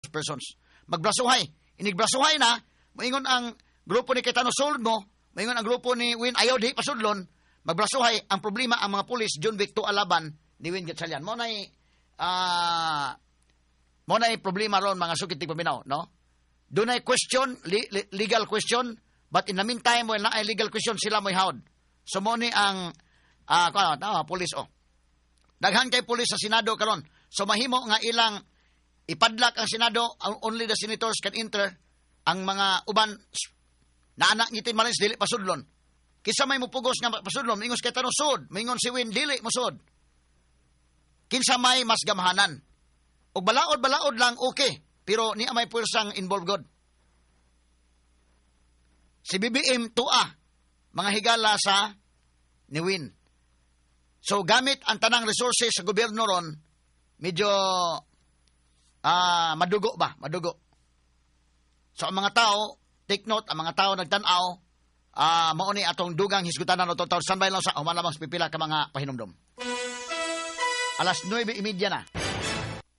persons. Magbrasuhay. Inigbrasuhay na, moingon ang grupo ni Cayetano Sulod mo, moingon ang grupo ni Win ayaw di pasudlon, magbrasuhay. Ang problema ang mga pulis John Victo alaban ni Win Gatchalian. Mo nay problema ron mga sukit paminaw, no? Doon ay question, legal question, but in the meantime, when na ay legal question, sila mo'y hawd. So mo ni ang pulis daghan kay pulis sa Senado karon. So mahimo nga ilang ipadlak ang Senado, only the senators can enter. Ang mga uban na anak ngitin malins dili pasudlon. Kisa may mupugos nga pasudlon, mingos kay Tanong sud, mingon si Win dili mosud. Kinsa may mas gamahanan. Og balaod lang okay, pero ni may puwersang involved god. Si BBM tua mga higala sa ni Win. So gamit ang tanang resources sa gobyerno ron, medyo madugo. So ang mga tao, take note, ang mga tao nagtanaw, mao ni atong dugang hisgutanan o total standby lang sa human lamang pipila ka mga pahinumdom. 9:30 na.